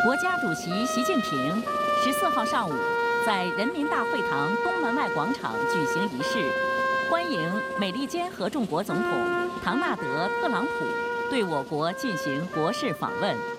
国家主席习近平14号上午在人民大会堂东门外广场举行仪式，欢迎美利坚合众国总统唐纳德·特朗普对我国进行国事访问。